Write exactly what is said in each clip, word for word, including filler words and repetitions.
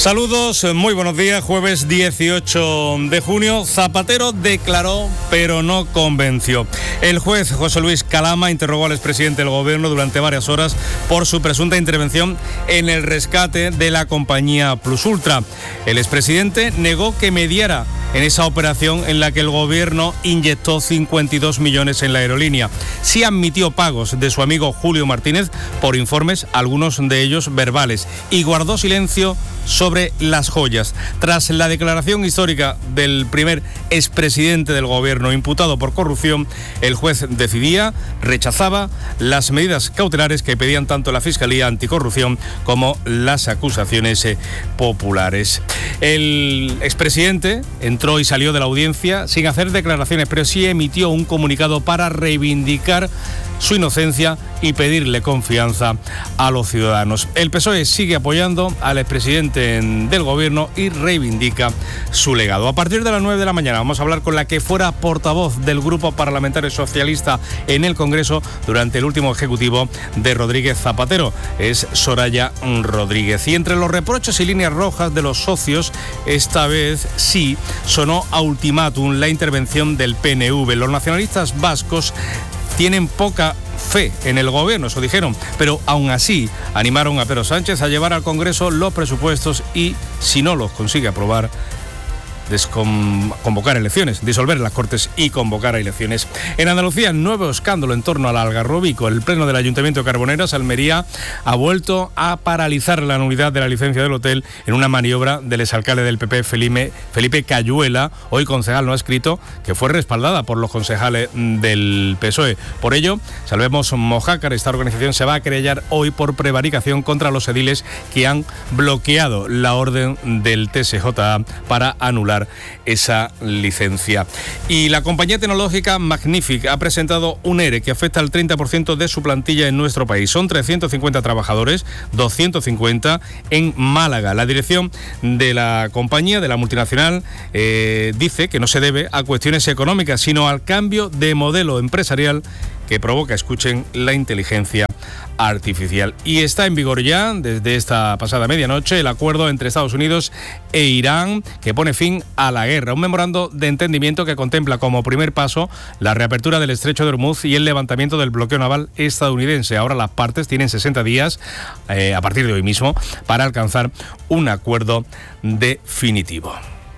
Saludos, muy buenos días. Jueves dieciocho de junio. Zapatero declaró, pero no convenció. El juez José Luis Calama interrogó al expresidente del gobierno durante varias horas por su presunta intervención en el rescate de la compañía Plus Ultra. El expresidente negó que mediara en esa operación en la que el gobierno inyectó cincuenta y dos millones en la aerolínea. Sí admitió pagos de su amigo Julio Martínez por informes, algunos de ellos verbales, y guardó silencio sobre las joyas. Tras la declaración histórica del primer expresidente del gobierno imputado por corrupción, el juez decidía, rechazaba las medidas cautelares que pedían tanto la Fiscalía Anticorrupción como las acusaciones eh, populares. El expresidente entró y salió de la audiencia sin hacer declaraciones, pero sí emitió un comunicado para reivindicar su inocencia y pedirle confianza a los ciudadanos. El P S O E sigue apoyando al expresidente del gobierno y reivindica su legado. A partir de las nueve de la mañana vamos a hablar con la que fuera portavoz del Grupo Parlamentario Socialista en el Congreso durante el último ejecutivo de Rodríguez Zapatero. Es Soraya Rodríguez. Y entre los reproches y líneas rojas de los socios, esta vez sí sonó a ultimátum la intervención del P N V. Los nacionalistas vascos tienen poca fe en el gobierno, eso dijeron, pero aún así animaron a Pedro Sánchez a llevar al Congreso los presupuestos y, si no los consigue aprobar, convocar elecciones, disolver las Cortes y convocar a elecciones. En Andalucía, nuevo escándalo en torno al Algarrobico. El Pleno del Ayuntamiento de Carboneras, Almería, ha vuelto a paralizar la nulidad de la licencia del hotel en una maniobra del exalcalde del P P, Felipe, Felipe Cayuela, hoy concejal no escrito, que fue respaldada por los concejales del P S O E. Por ello, Salvemos Mojácar, esta organización se va a querellar hoy por prevaricación contra los ediles que han bloqueado la orden del T S J A para anular esa licencia. Y la compañía tecnológica Magnific ha presentado un E R E que afecta al treinta por ciento de su plantilla en nuestro país. Son trescientos cincuenta trabajadores, doscientos cincuenta en Málaga. La dirección de la compañía, de la multinacional, eh, dice que no se debe a cuestiones económicas, sino al cambio de modelo empresarial que provoca, escuchen, la inteligencia artificial. Y está en vigor ya, desde esta pasada medianoche, el acuerdo entre Estados Unidos e Irán que pone fin a la guerra. Un memorando de entendimiento que contempla como primer paso la reapertura del estrecho de Hormuz y el levantamiento del bloqueo naval estadounidense. Ahora las partes tienen sesenta días, eh, a partir de hoy mismo, para alcanzar un acuerdo definitivo.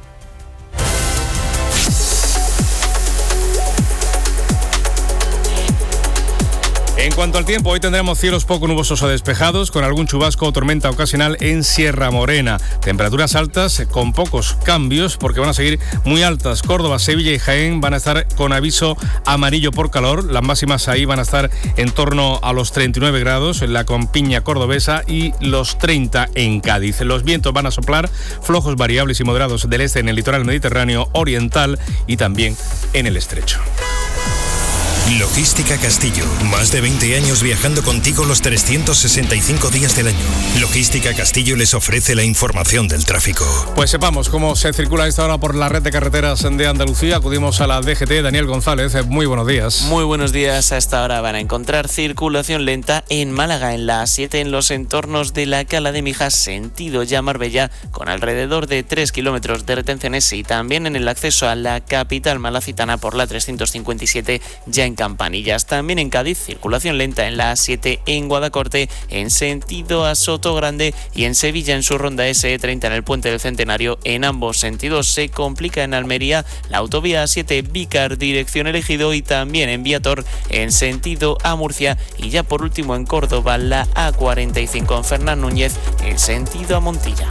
En cuanto al tiempo, hoy tendremos cielos poco nubosos o despejados, con algún chubasco o tormenta ocasional en Sierra Morena. Temperaturas altas con pocos cambios, porque van a seguir muy altas. Córdoba, Sevilla y Jaén van a estar con aviso amarillo por calor. Las máximas ahí van a estar en torno a los treinta y nueve grados en la Campiña cordobesa y los treinta en Cádiz. Los vientos van a soplar flojos, variables y moderados del este en el litoral mediterráneo oriental y también en el estrecho. Logística Castillo. Más de veinte años viajando contigo los trescientos sesenta y cinco días del año. Logística Castillo les ofrece la información del tráfico. Pues sepamos cómo se circula a esta hora por la red de carreteras de Andalucía. Acudimos a la D G T. Daniel González, muy buenos días. Muy buenos días. A esta hora van a encontrar circulación lenta en Málaga, en la A siete, en los entornos de la Cala de Mijas, sentido ya Marbella, con alrededor de tres kilómetros de retenciones, y también en el acceso a la capital malacitana por la trescientos cincuenta y siete, ya en Campanillas. También en Cádiz, circulación lenta en la A siete en Guadacorte, en sentido a Sotogrande, y en Sevilla en su ronda S E treinta en el Puente del Centenario. En ambos sentidos se complica en Almería la autovía A siete Vícar, dirección Elegido, y también en Viator en sentido a Murcia, y ya por último en Córdoba la A cuarenta y cinco en Fernán Núñez en sentido a Montilla.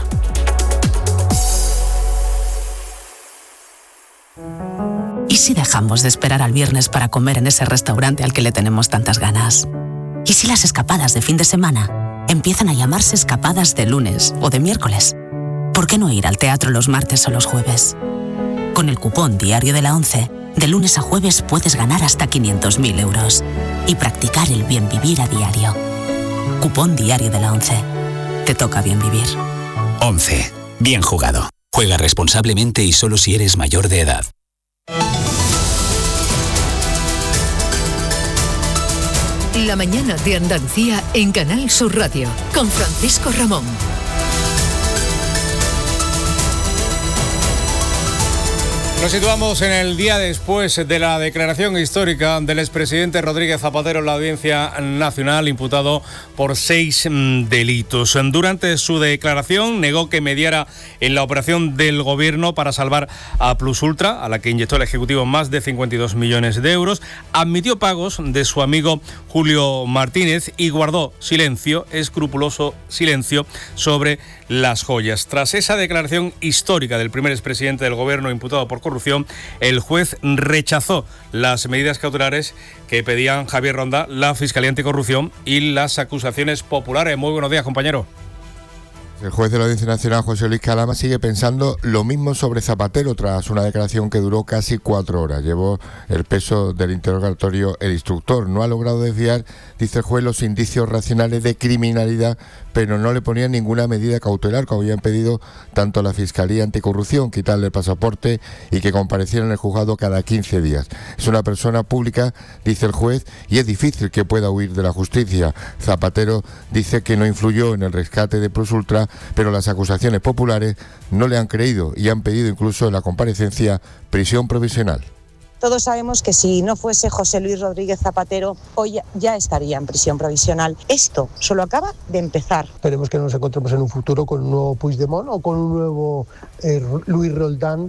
¿Y si dejamos de esperar al viernes para comer en ese restaurante al que le tenemos tantas ganas? ¿Y si las escapadas de fin de semana empiezan a llamarse escapadas de lunes o de miércoles? ¿Por qué no ir al teatro los martes o los jueves? Con el cupón Diario de la ONCE, de lunes a jueves puedes ganar hasta quinientos mil euros y practicar el bien vivir a diario. Cupón Diario de la ONCE. Te toca bien vivir. ONCE. Bien jugado. Juega responsablemente y solo si eres mayor de edad. La mañana de Andalucía en Canal Sur Radio, con Francisco Ramón. Nos situamos en el día después de la declaración histórica del expresidente Rodríguez Zapatero en la Audiencia Nacional, imputado por seis mm, delitos. Durante su declaración negó que mediara en la operación del gobierno para salvar a Plus Ultra, a la que inyectó el Ejecutivo más de cincuenta y dos millones de euros, admitió pagos de su amigo Julio Martínez y guardó silencio, escrupuloso silencio, sobre las joyas. Tras esa declaración histórica del primer expresidente del gobierno imputado por corrupción, el juez rechazó las medidas cautelares que pedían Javier Ronda, la Fiscalía Anticorrupción y las acusaciones populares. Muy buenos días, compañero. El juez de la Audiencia Nacional, José Luis Calama, sigue pensando lo mismo sobre Zapatero tras una declaración que duró casi cuatro horas. Llevó el peso del interrogatorio el instructor. No ha logrado desviar, dice el juez, los indicios racionales de criminalidad, pero no le ponían ninguna medida cautelar, como habían pedido tanto la Fiscalía Anticorrupción, quitarle el pasaporte y que compareciera en el juzgado cada quince días. Es una persona pública, dice el juez, y es difícil que pueda huir de la justicia. Zapatero dice que no influyó en el rescate de Plus Ultra, pero las acusaciones populares no le han creído y han pedido incluso en la comparecencia prisión provisional. Todos sabemos que si no fuese José Luis Rodríguez Zapatero, hoy ya estaría en prisión provisional. Esto solo acaba de empezar. Esperemos que nos encontremos en un futuro con un nuevo Puigdemont o con un nuevo eh, Luis Roldán.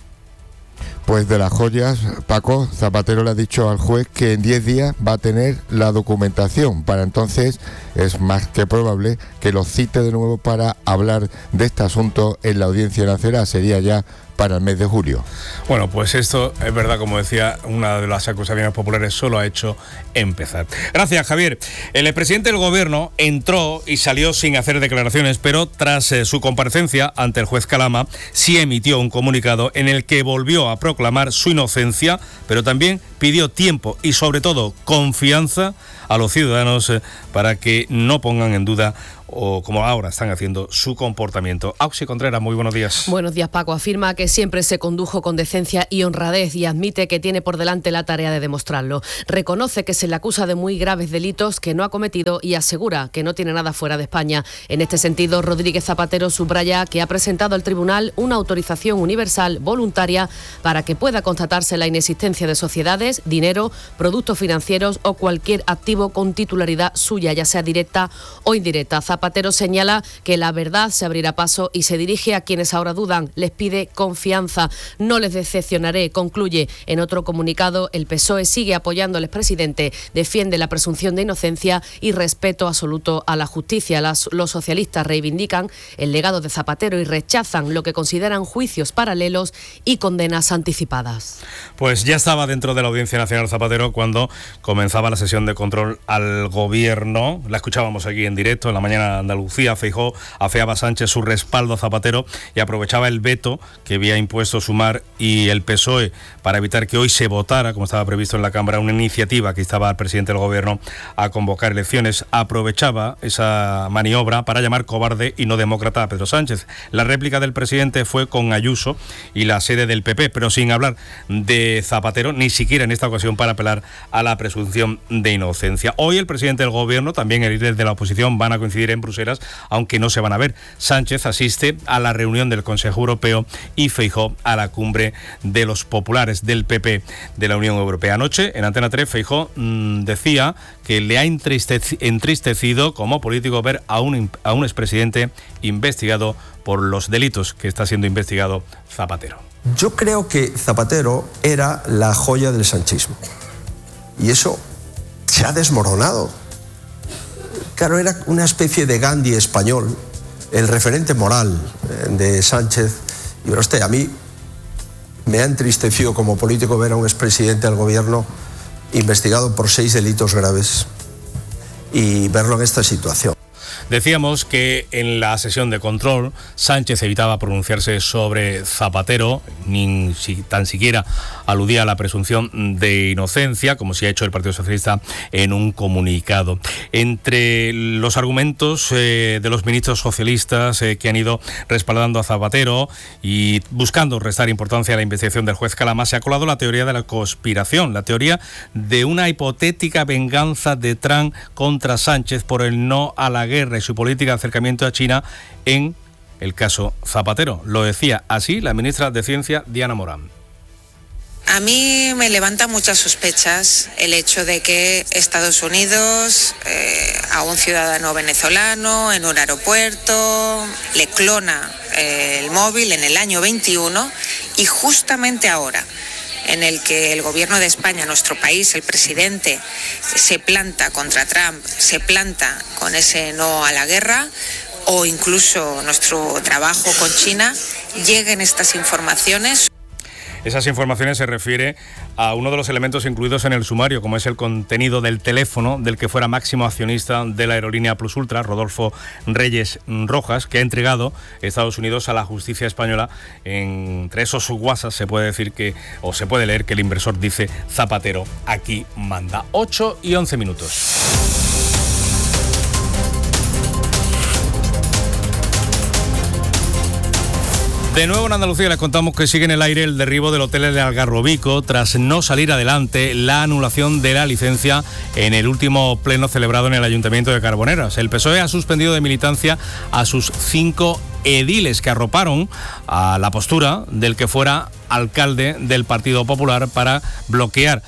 Pues de las joyas, Paco, Zapatero le ha dicho al juez que en diez días va a tener la documentación. Para entonces es más que probable que lo cite de nuevo para hablar de este asunto en la Audiencia Nacional. Sería ya para el mes de julio. Bueno, pues esto es verdad, como decía, una de las acusaciones populares solo ha hecho empezar. Gracias, Javier. El presidente del gobierno entró y salió sin hacer declaraciones, pero tras eh, su comparecencia ante el juez Calama, sí emitió un comunicado en el que volvió a proclamar su inocencia, pero también pidió tiempo y sobre todo confianza a los ciudadanos eh, para que no pongan en duda o como ahora están haciendo su comportamiento. Auxi Contreras, muy buenos días. Buenos días, Paco. Afirma que siempre se condujo con decencia y honradez y admite que tiene por delante la tarea de demostrarlo. Reconoce que se le acusa de muy graves delitos que no ha cometido y asegura que no tiene nada fuera de España. En este sentido, Rodríguez Zapatero subraya que ha presentado al tribunal una autorización universal voluntaria para que pueda constatarse la inexistencia de sociedades, dinero, productos financieros o cualquier activo con titularidad suya, ya sea directa o indirecta. Zapatero señala que la verdad se abrirá paso y se dirige a quienes ahora dudan. Les pide confianza. No les decepcionaré, concluye. En otro comunicado, el P S O E sigue apoyando al expresidente, defiende la presunción de inocencia y respeto absoluto a la justicia. Las, los socialistas reivindican el legado de Zapatero y rechazan lo que consideran juicios paralelos y condenas anticipadas. Pues ya estaba dentro de la Audiencia Nacional Zapatero cuando comenzaba la sesión de control al gobierno. La escuchábamos aquí en directo en la mañana Andalucía. Feijóo afeaba a Sánchez su respaldo a Zapatero y aprovechaba el veto que había impuesto Sumar y el P S O E para evitar que hoy se votara, como estaba previsto en la Cámara, una iniciativa que instaba al presidente del gobierno a convocar elecciones. Aprovechaba esa maniobra para llamar cobarde y no demócrata a Pedro Sánchez. La réplica del presidente fue con Ayuso y la sede del P P, pero sin hablar de Zapatero, ni siquiera en esta ocasión para apelar a la presunción de inocencia. Hoy el presidente del gobierno, también el líder de la oposición, van a coincidir en Bruselas, aunque no se van a ver. Sánchez asiste a la reunión del Consejo Europeo y Feijóo a la cumbre de los populares del P P de la Unión Europea. Anoche, en Antena tres, Feijóo mmm, decía que le ha entristecido como político ver a un, a un expresidente investigado por los delitos que está siendo investigado Zapatero. Yo creo que Zapatero era la joya del sanchismo y eso se ha desmoronado. Claro, era una especie de Gandhi español, el referente moral de Sánchez. Y pero usted, a mí me ha entristecido como político ver a un expresidente del gobierno investigado por seis delitos graves y verlo en esta situación. Decíamos que en la sesión de control Sánchez evitaba pronunciarse sobre Zapatero, ni si, tan siquiera aludía a la presunción de inocencia, como si ha hecho el Partido Socialista en un comunicado. Entre los argumentos eh, de los ministros socialistas eh, que han ido respaldando a Zapatero y buscando restar importancia a la investigación del juez Calama, se ha colado la teoría de la conspiración, la teoría de una hipotética venganza de Trump contra Sánchez por el no a la guerra y su política de acercamiento a China en el caso Zapatero. Lo decía así la ministra de Ciencia, Diana Morán. A mí me levanta muchas sospechas el hecho de que Estados Unidos eh, a un ciudadano venezolano en un aeropuerto le clona eh, el móvil en el año veintiuno y justamente ahora, en el que el gobierno de España, nuestro país, el presidente, se planta contra Trump, se planta con ese no a la guerra, o incluso nuestro trabajo con China, lleguen estas informaciones. Esas informaciones se refiere a uno de los elementos incluidos en el sumario, como es el contenido del teléfono del que fuera máximo accionista de la aerolínea Plus Ultra, Rodolfo Reyes Rojas, que ha entregado Estados Unidos a la justicia española. Entre esos WhatsApp se puede decir que, o se puede leer que el inversor dice: Zapatero, aquí manda. ocho y once minutos. De nuevo en Andalucía les contamos que sigue en el aire el derribo del hotel de Algarrobico tras no salir adelante la anulación de la licencia en el último pleno celebrado en el Ayuntamiento de Carboneras. El P S O E ha suspendido de militancia a sus cinco ediles que arroparon a la postura del que fuera alcalde del Partido Popular para bloquear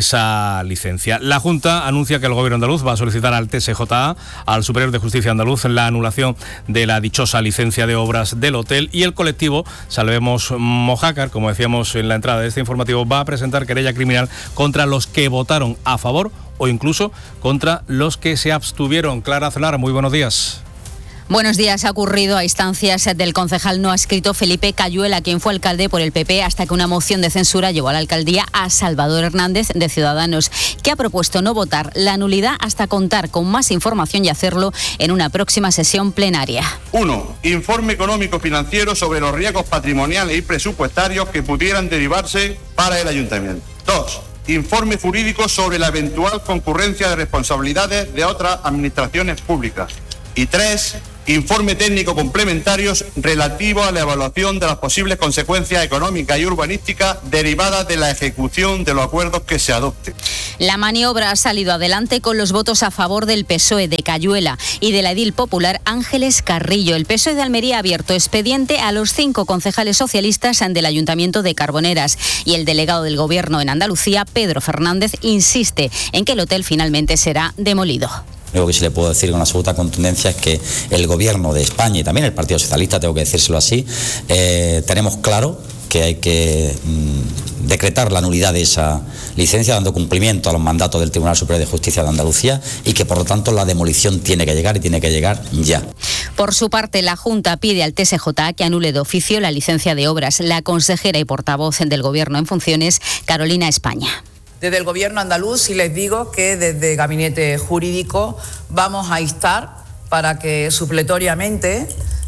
esa licencia. La Junta anuncia que el Gobierno andaluz va a solicitar al T S J A, al Superior de Justicia andaluz, la anulación de la dichosa licencia de obras del hotel, y el colectivo Salvemos Mojácar, como decíamos en la entrada de este informativo, va a presentar querella criminal contra los que votaron a favor o incluso contra los que se abstuvieron. Clara Zonar, muy buenos días. Buenos días. Ha ocurrido a instancias del concejal no adscrito Felipe Cayuela, quien fue alcalde por el P P hasta que una moción de censura llevó a la alcaldía a Salvador Hernández de Ciudadanos, que ha propuesto no votar la nulidad hasta contar con más información y hacerlo en una próxima sesión plenaria. uno. Informe económico financiero sobre los riesgos patrimoniales y presupuestarios que pudieran derivarse para el ayuntamiento. dos. Informe jurídico sobre la eventual concurrencia de responsabilidades de otras administraciones públicas. Y tres. Informe técnico complementarios relativo a la evaluación de las posibles consecuencias económicas y urbanísticas derivadas de la ejecución de los acuerdos que se adopten. La maniobra ha salido adelante con los votos a favor del P S O E de Cayuela y de la edil popular Ángeles Carrillo. El P S O E de Almería ha abierto expediente a los cinco concejales socialistas del Ayuntamiento de Carboneras, y el delegado del Gobierno en Andalucía, Pedro Fernández, insiste en que el hotel finalmente será demolido. Lo único que sí le puedo decir con absoluta contundencia es que el Gobierno de España y también el Partido Socialista, tengo que decírselo así, eh, tenemos claro que hay que mmm, decretar la nulidad de esa licencia, dando cumplimiento a los mandatos del Tribunal Superior de Justicia de Andalucía, y que por lo tanto la demolición tiene que llegar y tiene que llegar ya. Por su parte, la Junta pide al T S J A que anule de oficio la licencia de obras. La consejera y portavoz del Gobierno en funciones, Carolina España. Desde el Gobierno andaluz, y les digo que desde el Gabinete Jurídico vamos a instar para que supletoriamente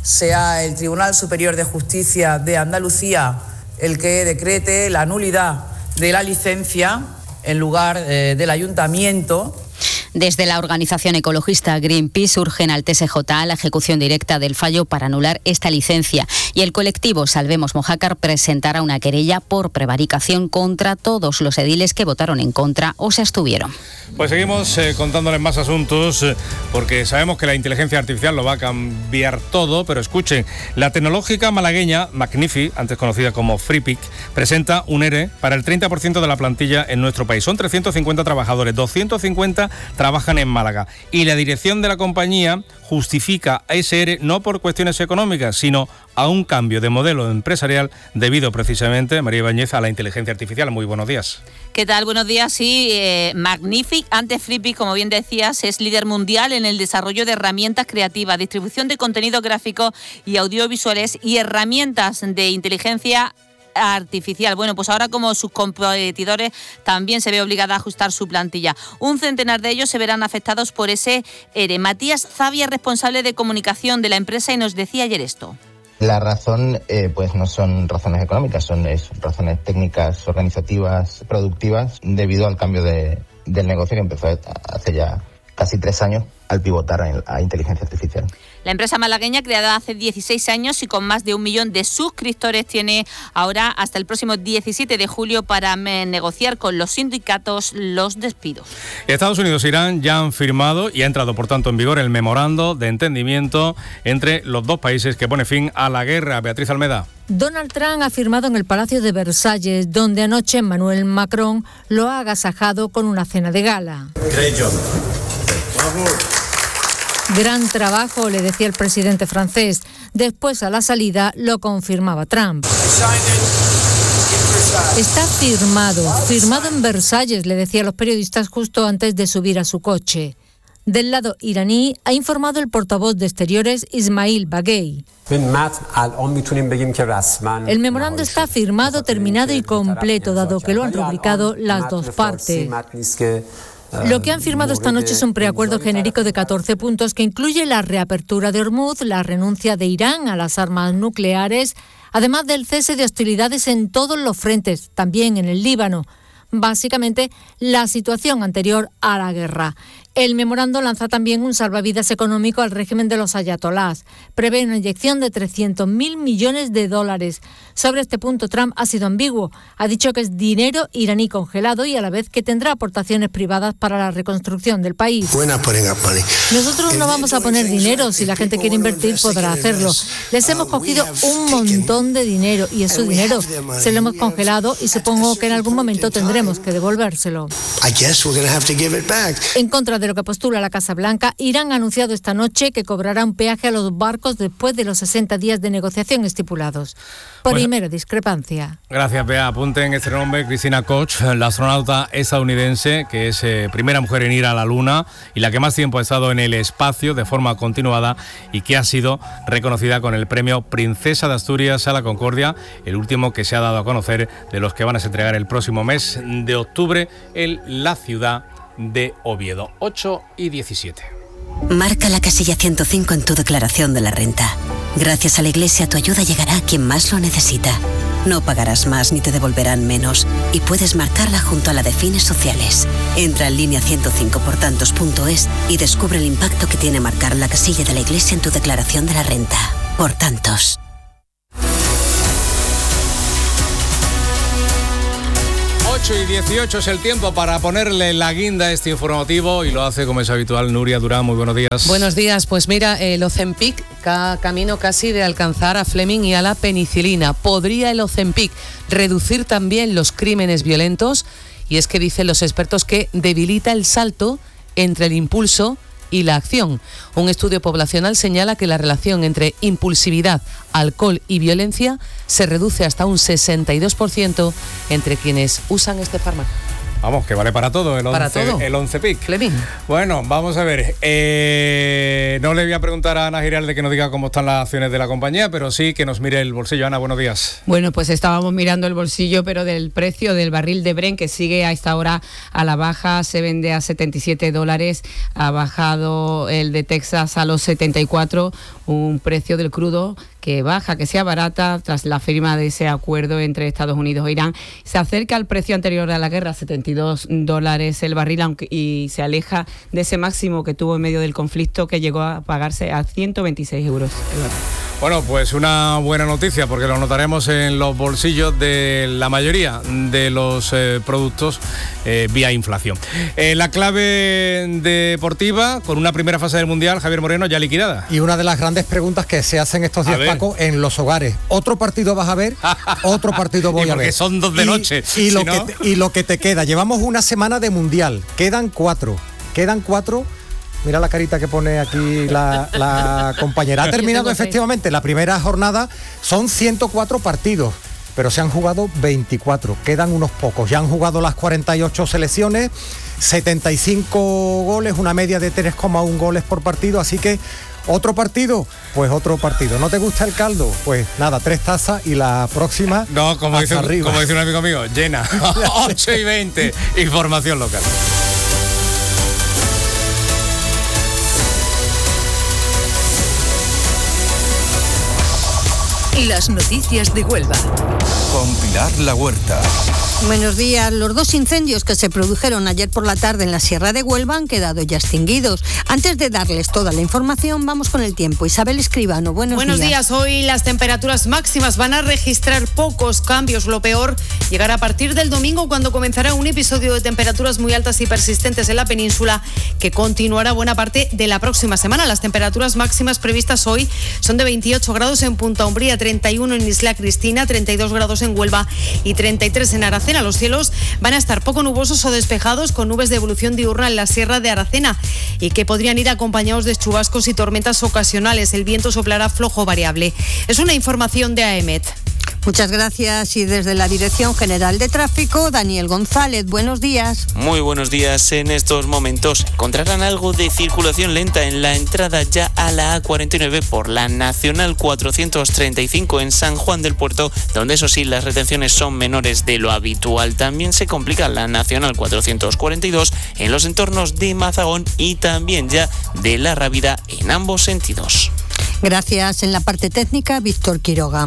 sea el Tribunal Superior de Justicia de Andalucía el que decrete la nulidad de la licencia en lugar eh, del Ayuntamiento. Desde la organización ecologista Greenpeace urgen al T S J A la ejecución directa del fallo para anular esta licencia, y el colectivo Salvemos Mojácar presentará una querella por prevaricación contra todos los ediles que votaron en contra o se abstuvieron. Pues seguimos eh, contándoles más asuntos, eh, porque sabemos que la inteligencia artificial lo va a cambiar todo, pero escuchen, la tecnológica malagueña Magnifi, antes conocida como Freepik, presenta un ERE para el treinta por ciento de la plantilla en nuestro país. Son trescientos cincuenta trabajadores, doscientos cincuenta trabajan en Málaga, y la dirección de la compañía justifica ese ERE no por cuestiones económicas, sino a un cambio de modelo empresarial debido precisamente, María Ibáñez, a la inteligencia artificial. Muy buenos días. ¿Qué tal? Buenos días. Sí, eh, Magnific, antes Freepik, como bien decías, es líder mundial en el desarrollo de herramientas creativas, distribución de contenidos gráficos y audiovisuales y herramientas de inteligencia artificial. Bueno, pues ahora, como sus competidores, también se ve obligada a ajustar su plantilla. Un centenar de ellos se verán afectados por ese ERE. Matías Zavia, responsable de comunicación de la empresa, y nos decía ayer esto. La razón, eh, pues no son razones económicas, son es, razones técnicas, organizativas, productivas, debido al cambio de, del negocio que empezó hace ya casi tres años al pivotar a, a inteligencia artificial. La empresa malagueña, creada hace dieciséis años y con más de un millón de suscriptores, tiene ahora hasta el próximo diecisiete de julio para negociar con los sindicatos los despidos. Estados Unidos e Irán ya han firmado y ha entrado, por tanto, en vigor el memorando de entendimiento entre los dos países que pone fin a la guerra. Beatriz Almeda. Donald Trump ha firmado en el Palacio de Versalles, donde anoche Emmanuel Macron lo ha agasajado con una cena de gala. Gran trabajo, le decía el presidente francés. Después, a la salida, lo confirmaba Trump. Está firmado, firmado en Versalles, le decía a los periodistas justo antes de subir a su coche. Del lado iraní, ha informado el portavoz de Exteriores Ismail Baghei. El memorando está firmado, terminado y completo, dado que lo han rubricado las dos partes. Lo que han firmado esta noche es un preacuerdo genérico de catorce puntos que incluye la reapertura de Hormuz, la renuncia de Irán a las armas nucleares, además del cese de hostilidades en todos los frentes, también en el Líbano. Básicamente, la situación anterior a la guerra. El memorando lanza también un salvavidas económico al régimen de los ayatolás. Prevé una inyección de trescientos mil millones de dólares. Sobre este punto, Trump ha sido ambiguo. Ha dicho que es dinero iraní congelado y a la vez que tendrá aportaciones privadas para la reconstrucción del país. Nosotros no vamos a poner dinero. Si la gente quiere invertir, podrá hacerlo. Les hemos cogido un montón de dinero y es su dinero. Se lo hemos congelado y supongo que en algún momento tendremos que devolvérselo. En contra de de lo que postula la Casa Blanca, Irán ha anunciado esta noche que cobrará un peaje a los barcos después de los sesenta días de negociación estipulados. Primera bueno, discrepancia. Gracias, Bea. Apunten este nombre, Cristina Koch, la astronauta estadounidense que es eh, primera mujer en ir a la Luna y la que más tiempo ha estado en el espacio de forma continuada y que ha sido reconocida con el premio Princesa de Asturias a la Concordia, el último que se ha dado a conocer de los que van a entregar el próximo mes de octubre en la ciudad de Oviedo. Ocho y diecisiete. Marca la casilla ciento cinco en tu declaración de la renta. Gracias a la Iglesia, tu ayuda llegará a quien más lo necesita. No pagarás más ni te devolverán menos y puedes marcarla junto a la de fines sociales. Entra en línea ciento cinco por tantos punto es y descubre el impacto que tiene marcar la casilla de la Iglesia en tu declaración de la renta. Por tantos. ocho y dieciocho es el tiempo para ponerle la guinda a este informativo y lo hace como es habitual Nuria Durán. Muy buenos días. Buenos días. Pues mira, el Ozempic, ca- camino casi de alcanzar a Fleming y a la penicilina. ¿Podría el Ozempic reducir también los crímenes violentos? Y es que dicen los expertos que debilita el salto entre el impulso y la acción. Un estudio poblacional señala que la relación entre impulsividad, alcohol y violencia se reduce hasta un sesenta y dos por ciento entre quienes usan este fármaco. Vamos, que vale para todo el para once, todo. El Ozempic. Fleming. Bueno, vamos a ver. Eh, no le voy a preguntar a Ana Giralde que nos diga cómo están las acciones de la compañía, pero sí que nos mire el bolsillo. Ana, buenos días. Bueno, pues estábamos mirando el bolsillo, pero del precio del barril de Brent, que sigue a esta hora a la baja, se vende a setenta y siete dólares, ha bajado el de Texas a los setenta y cuatro, un precio del crudo que baja, que sea barata tras la firma de ese acuerdo entre Estados Unidos e Irán. Se acerca al precio anterior a la guerra, setenta y dos dólares el barril, aunque y se aleja de ese máximo que tuvo en medio del conflicto, que llegó a pagarse a ciento veintiséis euros el barril. Bueno, pues una buena noticia porque lo notaremos en los bolsillos de la mayoría de los eh, productos eh, vía inflación. Eh, la clave deportiva con una primera fase del Mundial, Javier Moreno, ya liquidada. Y una de las grandes preguntas que se hacen estos días, Paco, en los hogares. ¿Otro partido vas a ver? ¿Otro partido voy y a ver? Porque son dos de y, noche. Y, si lo no... que te, y lo que te queda. Llevamos una semana de Mundial. Quedan cuatro. Quedan cuatro. Mira la carita que pone aquí la, la compañera. Ha terminado efectivamente la primera jornada. Son ciento cuatro partidos, pero se han jugado veinticuatro. Quedan unos pocos. Ya han jugado las cuarenta y ocho selecciones, setenta y cinco goles, una media de tres coma uno goles por partido. Así que otro partido, pues otro partido. ¿No te gusta el caldo? Pues nada, tres tazas y la próxima. No, como dice, como dice un amigo mío, llena. ocho y veinte, información local. Las noticias de Huelva. Con Pilar La Huerta. Buenos días. Los dos incendios que se produjeron ayer por la tarde en la Sierra de Huelva han quedado ya extinguidos. Antes de darles toda la información, vamos con el tiempo. Isabel Escribano, buenos, buenos días. días. Hoy las temperaturas máximas van a registrar pocos cambios. Lo peor llegará a partir del domingo, cuando comenzará un episodio de temperaturas muy altas y persistentes en la península, que continuará buena parte de la próxima semana. Las temperaturas máximas previstas hoy son de veintiocho grados en Punta Umbría, treinta y uno en Isla Cristina, treinta y dos grados en Huelva y treinta y tres en Aracena. Los cielos van a estar poco nubosos o despejados, con nubes de evolución diurna en la Sierra de Aracena y que podrían ir acompañados de chubascos y tormentas ocasionales. El viento soplará flojo variable. Es una información de A E M E T. Muchas gracias. Y desde la Dirección General de Tráfico, Daniel González, buenos días. Muy buenos días. En estos momentos encontrarán algo de circulación lenta en la entrada ya a la A cuarenta y nueve por la Nacional cuatrocientos treinta y cinco en San Juan del Puerto, donde eso sí, las retenciones son menores de lo habitual. También se complica la Nacional cuatrocientos cuarenta y dos en los entornos de Mazagón y también ya de La Rábida en ambos sentidos. Gracias. En la parte técnica, Víctor Quiroga.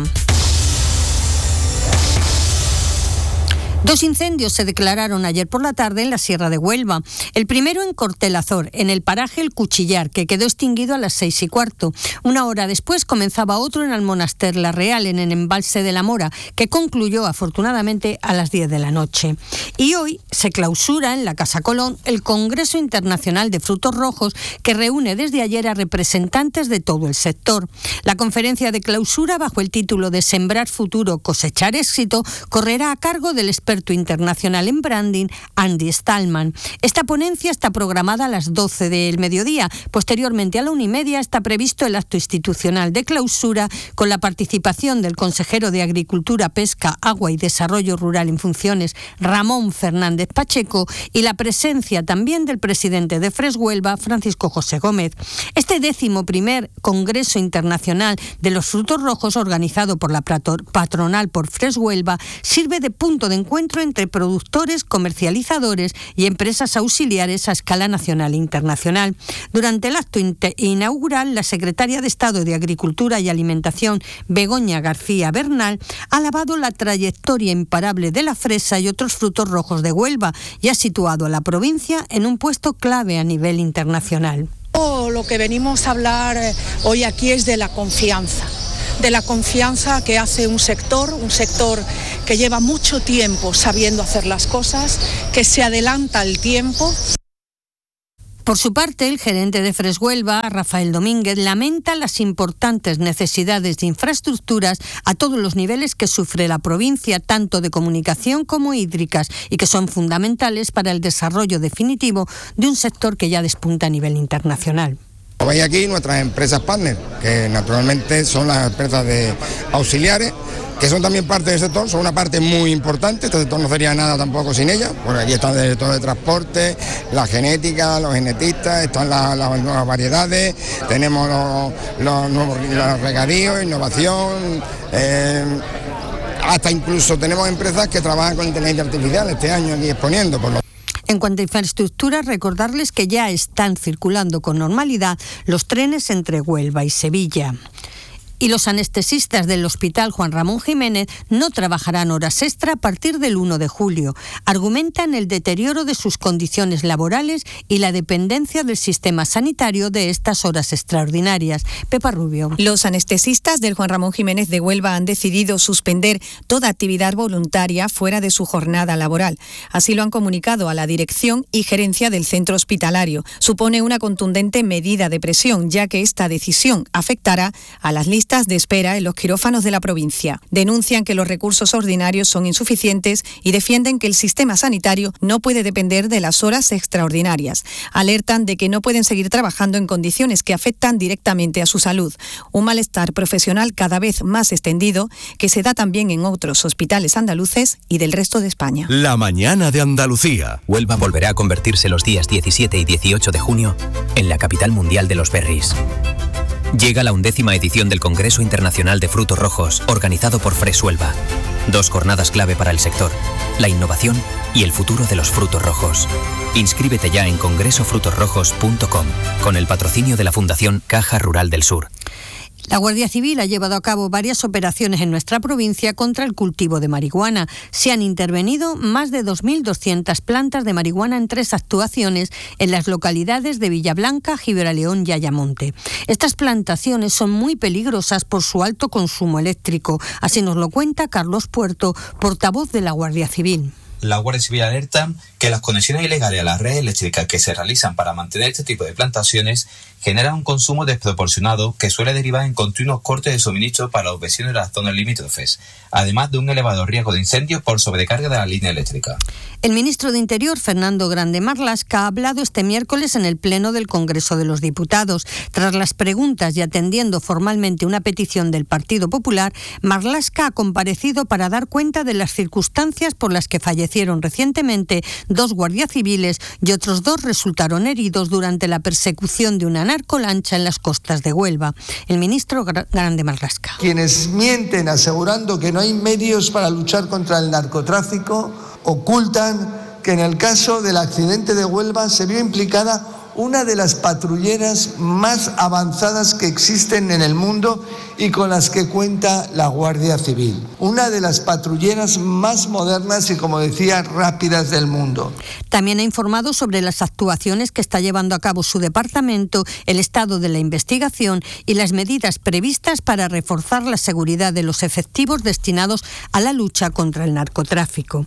Dos incendios se declararon ayer por la tarde en la Sierra de Huelva. El primero en Cortelazor, en el paraje El Cuchillar, que quedó extinguido a las seis y cuarto. Una hora después comenzaba otro en Almonaster La Real, en el embalse de la Mora, que concluyó afortunadamente a las diez de la noche. Y hoy se clausura en la Casa Colón el Congreso Internacional de Frutos Rojos, que reúne desde ayer a representantes de todo el sector. La conferencia de clausura, bajo el título de Sembrar Futuro, Cosechar Éxito, correrá a cargo del experto internacional en branding, Andy Stallman. Esta ponencia está programada a las doce del mediodía. Posteriormente, a la una y media, está previsto el acto institucional de clausura, con la participación del consejero de Agricultura, Pesca, Agua y Desarrollo Rural en funciones, Ramón Fernández Pacheco, y la presencia también del presidente de Fresh Huelva, Francisco José Gómez. Este décimo primer Congreso Internacional de los Frutos Rojos, organizado por la patronal por Fresh Huelva, sirve de punto de encuentro entre productores, comercializadores y empresas auxiliares a escala nacional e internacional. Durante el acto inaugural, la secretaria de Estado de Agricultura y Alimentación, Begoña García Bernal, ha alabado la trayectoria imparable de la fresa y otros frutos rojos de Huelva y ha situado a la provincia en un puesto clave a nivel internacional. Oh, lo que venimos a hablar hoy aquí es de la confianza. de la confianza que hace un sector, un sector que lleva mucho tiempo sabiendo hacer las cosas, que se adelanta el tiempo. Por su parte, el gerente de Fresh Huelva, Rafael Domínguez, lamenta las importantes necesidades de infraestructuras a todos los niveles que sufre la provincia, tanto de comunicación como hídricas, y que son fundamentales para el desarrollo definitivo de un sector que ya despunta a nivel internacional. Veis aquí nuestras empresas partner, que naturalmente son las empresas de auxiliares, que son también parte del sector, son una parte muy importante. Este sector no sería nada tampoco sin ellas, porque aquí está el sector de transporte, la genética, los genetistas, están las, las nuevas variedades, tenemos los, los nuevos los regadíos, innovación, eh, hasta incluso tenemos empresas que trabajan con inteligencia artificial este año aquí exponiendo. Por lo En cuanto a infraestructura, recordarles que ya están circulando con normalidad los trenes entre Huelva y Sevilla. Y los anestesistas del Hospital Juan Ramón Jiménez no trabajarán horas extra a partir del uno de julio. Argumentan el deterioro de sus condiciones laborales y la dependencia del sistema sanitario de estas horas extraordinarias. Pepa Rubio. Los anestesistas del Juan Ramón Jiménez de Huelva han decidido suspender toda actividad voluntaria fuera de su jornada laboral. Así lo han comunicado a la dirección y gerencia del centro hospitalario. Supone una contundente medida de presión, ya que esta decisión afectará a las listas de espera en los quirófanos de la provincia. Denuncian que los recursos ordinarios son insuficientes y defienden que el sistema sanitario no puede depender de las horas extraordinarias. Alertan de que no pueden seguir trabajando en condiciones que afectan directamente a su salud. Un malestar profesional cada vez más extendido que se da también en otros hospitales andaluces y del resto de España. La mañana de Andalucía. Huelva volverá a convertirse los días diecisiete y dieciocho de junio en la capital mundial de los berries. Llega la undécima edición del Congreso Internacional de Frutos Rojos, organizado por Fresh Huelva. Dos jornadas clave para el sector, la innovación y el futuro de los frutos rojos. Inscríbete ya en congreso frutos rojos punto com, con el patrocinio de la Fundación Caja Rural del Sur. La Guardia Civil ha llevado a cabo varias operaciones en nuestra provincia contra el cultivo de marihuana. Se han intervenido más de dos mil doscientas plantas de marihuana en tres actuaciones en las localidades de Villablanca, Gibraleón y Ayamonte. Estas plantaciones son muy peligrosas por su alto consumo eléctrico. Así nos lo cuenta Carlos Puerto, portavoz de la Guardia Civil. La Guardia Civil alerta que las conexiones ilegales a la red eléctrica que se realizan para mantener este tipo de plantaciones generan un consumo desproporcionado que suele derivar en continuos cortes de suministro para los vecinos de las zonas limítrofes, además de un elevado riesgo de incendios por sobrecarga de la línea eléctrica. El ministro de Interior, Fernando Grande Marlaska, ha hablado este miércoles en el Pleno del Congreso de los Diputados. Tras las preguntas y atendiendo formalmente una petición del Partido Popular, Marlaska ha comparecido para dar cuenta de las circunstancias por las que fallecieron recientemente dos guardias civiles y otros dos resultaron heridos durante la persecución de una narcolancha en las costas de Huelva. El ministro Grande Marlaska. Quienes mienten asegurando que no hay medios para luchar contra el narcotráfico ocultan que en el caso del accidente de Huelva se vio implicada una de las patrulleras más avanzadas que existen en el mundo y con las que cuenta la Guardia Civil. Una de las patrulleras más modernas y, como decía, rápidas del mundo. También ha informado sobre las actuaciones que está llevando a cabo su departamento, el estado de la investigación y las medidas previstas para reforzar la seguridad de los efectivos destinados a la lucha contra el narcotráfico.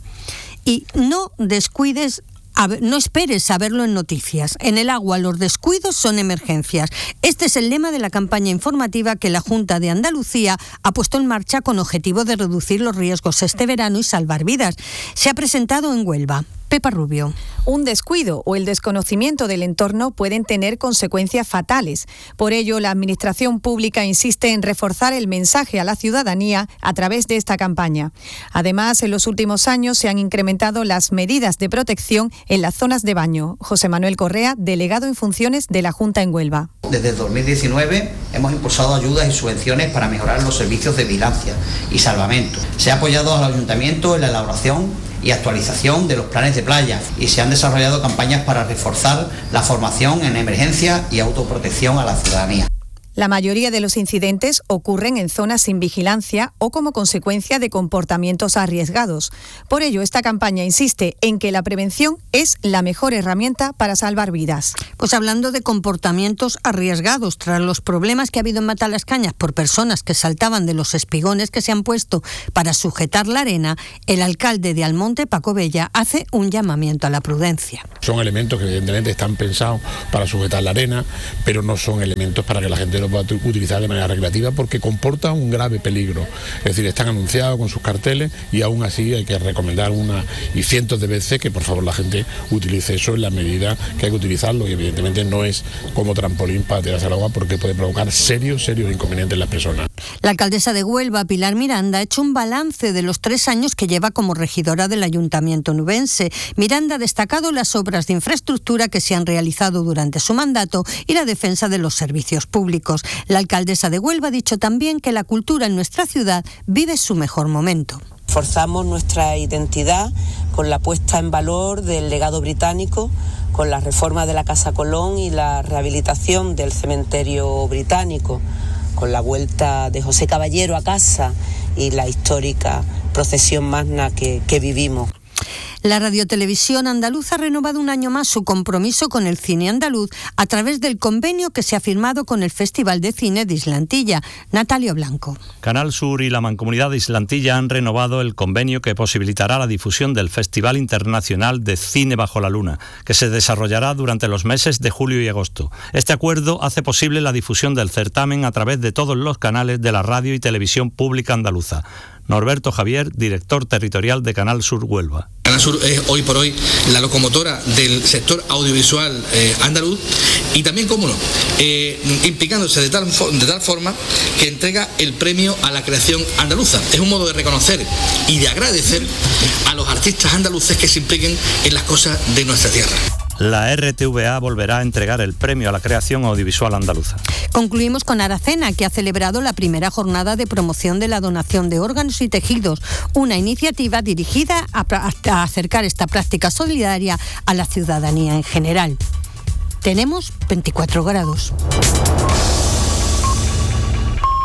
Y no descuides No esperes saberlo en noticias. En el agua los descuidos son emergencias. Este es el lema de la campaña informativa que la Junta de Andalucía ha puesto en marcha con objetivo de reducir los riesgos este verano y salvar vidas. Se ha presentado en Huelva. Pepa Rubio. Un descuido o el desconocimiento del entorno pueden tener consecuencias fatales. Por ello, la Administración Pública insiste en reforzar el mensaje a la ciudadanía a través de esta campaña. Además, en los últimos años se han incrementado las medidas de protección en las zonas de baño. José Manuel Correa, delegado en funciones de la Junta en Huelva. Desde dos mil diecinueve hemos impulsado ayudas y subvenciones para mejorar los servicios de vigilancia y salvamento. Se ha apoyado al Ayuntamiento en la elaboración y actualización de los planes de playa y se han desarrollado campañas para reforzar la formación en emergencia y autoprotección a la ciudadanía. La mayoría de los incidentes ocurren en zonas sin vigilancia o como consecuencia de comportamientos arriesgados. Por ello, esta campaña insiste en que la prevención es la mejor herramienta para salvar vidas. Pues hablando de comportamientos arriesgados, tras los problemas que ha habido en Matalascañas por personas que saltaban de los espigones que se han puesto para sujetar la arena, el alcalde de Almonte, Paco Bella, hace un llamamiento a la prudencia. Son elementos que evidentemente están pensados para sujetar la arena, pero no son elementos para que la gente lo pueda utilizar de manera recreativa porque comporta un grave peligro. Es decir, están anunciados con sus carteles y aún así hay que recomendar una y cientos de veces que por favor la gente utilice eso en la medida que hay que utilizarlo y evidentemente no es como trampolín para tirarse al agua porque puede provocar serios, serios inconvenientes en las personas. La alcaldesa de Huelva, Pilar Miranda, ha hecho un balance de los tres años que lleva como regidora del Ayuntamiento nubense. Miranda ha destacado las obras de infraestructura que se han realizado durante su mandato y la defensa de los servicios públicos. La alcaldesa de Huelva ha dicho también que la cultura en nuestra ciudad vive su mejor momento. Forzamos nuestra identidad con la puesta en valor del legado británico, con la reforma de la Casa Colón y la rehabilitación del cementerio británico, con la vuelta de José Caballero a casa y la histórica procesión magna que, que vivimos. La Radiotelevisión Andaluza ha renovado un año más su compromiso con el cine andaluz a través del convenio que se ha firmado con el Festival de Cine de Islantilla. Natalio Blanco. Canal Sur y la Mancomunidad de Islantilla han renovado el convenio que posibilitará la difusión del Festival Internacional de Cine Bajo la Luna, que se desarrollará durante los meses de julio y agosto. Este acuerdo hace posible la difusión del certamen a través de todos los canales de la radio y televisión pública andaluza. Norberto Javier, director territorial de Canal Sur Huelva. Canal Sur es hoy por hoy la locomotora del sector audiovisual eh, andaluz y también, cómo no, eh, implicándose de tal, de tal forma que entrega el premio a la creación andaluza. Es un modo de reconocer y de agradecer a los artistas andaluces que se impliquen en las cosas de nuestra tierra. La R T V A volverá a entregar el premio a la creación audiovisual andaluza. Concluimos con Aracena, que ha celebrado la primera jornada de promoción de la donación de órganos y tejidos, una iniciativa dirigida a, a acercar esta práctica solidaria a la ciudadanía en general. Tenemos veinticuatro grados.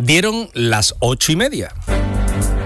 Dieron las ocho y media.